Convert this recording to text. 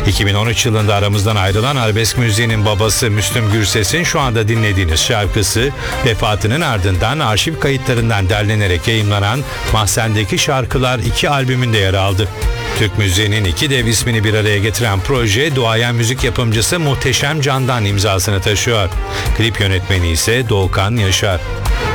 2013 yılında aramızdan ayrılan arabesk müziğinin babası Müslüm Gürses'in şu anda dinlediğiniz şarkısı, vefatının ardından arşiv kayıtlarından derlenerek yayımlanan Mahzen'deki Şarkılar 2 albümünde yer aldı. Türk müziğinin 2 dev ismini bir araya getiren proje, duayen müzik yapımcısı Muhteşem Can'dan imzasını taşıyor. Klip yönetmeni ise Doğukan Yaşar.